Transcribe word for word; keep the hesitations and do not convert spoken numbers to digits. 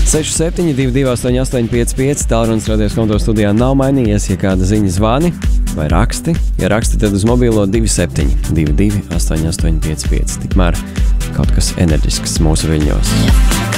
seši septiņi divi divi astoņi astoņi pieci pieci. Tālrunis radios konto studijā nav mainījies. Ja kāda ziņa zvani vai raksti, ja raksti, tad uz mobilo divi septiņi divi divi astoņi astoņi pieci pieci. Tikmēr kaut kas enerģisks mūsu viļņos.